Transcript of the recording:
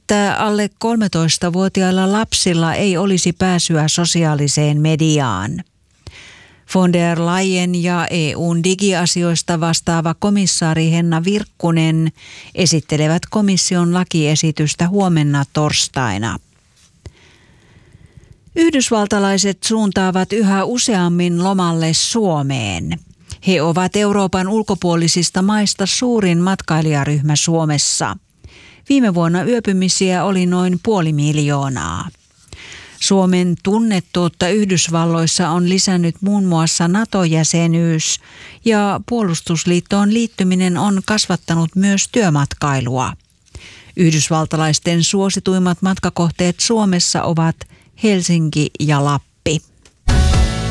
että alle 13-vuotiailla lapsilla ei olisi pääsyä sosiaaliseen mediaan. Von der Leyen ja EUn digiasioista vastaava komissaari Henna Virkkunen esittelevät komission lakiesitystä huomenna torstaina. Yhdysvaltalaiset suuntaavat yhä useammin lomalle Suomeen. He ovat Euroopan ulkopuolisista maista suurin matkailijaryhmä Suomessa. Viime vuonna yöpymisiä oli noin 500,000. Suomen tunnettuutta Yhdysvalloissa on lisännyt muun muassa NATO-jäsenyys ja puolustusliittoon liittyminen on kasvattanut myös työmatkailua. Yhdysvaltalaisten suosituimmat matkakohteet Suomessa ovat Helsinki ja Lappi.